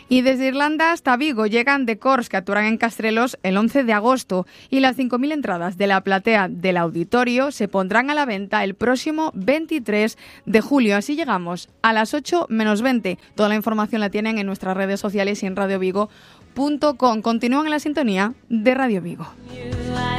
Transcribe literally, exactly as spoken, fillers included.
Y desde Irlanda hasta Vigo llegan The Corrs, que actuarán en Castrelos el once de agosto. Y las cinco mil entradas de la platea del auditorio se pondrán a la venta el próximo veintitrés de julio. Así llegamos a las ocho menos veinte. Toda la información la tienen en nuestras redes sociales y en radio vigo punto com. Continúan en la sintonía de Radio Vigo.